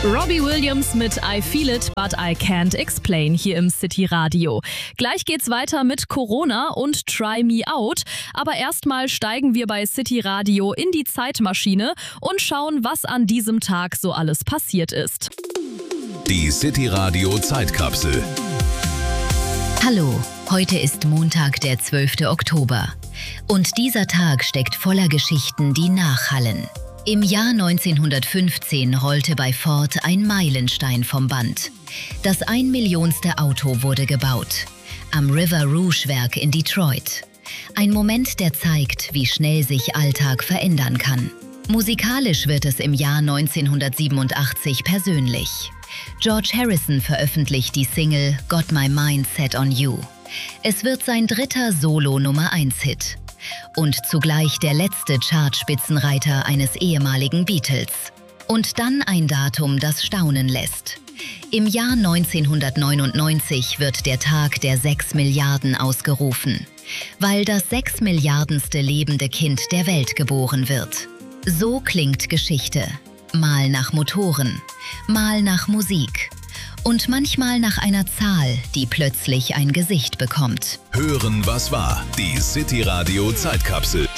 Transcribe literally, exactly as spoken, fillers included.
Robbie Williams mit I Feel It, but I Can't Explain hier im City Radio. Gleich geht's weiter mit Corona und Try Me Out. Aber erstmal steigen wir bei City Radio in die Zeitmaschine und schauen, was an diesem Tag so alles passiert ist. Die City Radio Zeitkapsel. Hallo, heute ist Montag, der zwölfte Oktober. Und dieser Tag steckt voller Geschichten, die nachhallen. Im Jahr neunzehnhundertfünfzehn rollte bei Ford ein Meilenstein vom Band. Das einmillionste Auto wurde gebaut. Am River Rouge Werk in Detroit. Ein Moment, der zeigt, wie schnell sich Alltag verändern kann. Musikalisch wird es im Jahr neunzehnhundertsiebenundachtzig persönlich. George Harrison veröffentlicht die Single Got My Mind Set on You. Es wird sein dritter Solo-Nummer eins Hit. Und zugleich der letzte Chartspitzenreiter eines ehemaligen Beatles. Und dann ein Datum, das staunen lässt. Im Jahr neunzehnhundertneunundneunzig wird der Tag der sechs Milliarden ausgerufen, weil das sechs Milliardenste lebende Kind der Welt geboren wird. So klingt Geschichte. Mal nach Motoren, mal nach Musik. Und manchmal nach einer Zahl, die plötzlich ein Gesicht bekommt. Hören, was war. Die City Radio Zeitkapsel.